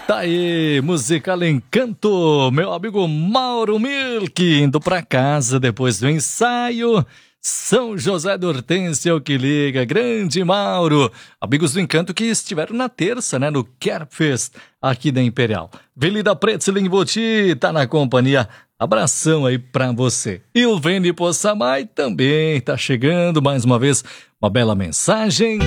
Tá aí, musical Encanto, meu amigo Mauro Milk, indo pra casa depois do ensaio. São José do Hortêncio que liga, grande Mauro. Amigos do Encanto que estiveram na terça, né, no Kerfest aqui da Imperial. Velida Pretzling Boti tá na companhia. Abração aí pra você. E o Vene Possamay também tá chegando mais uma vez. Uma bela mensagem.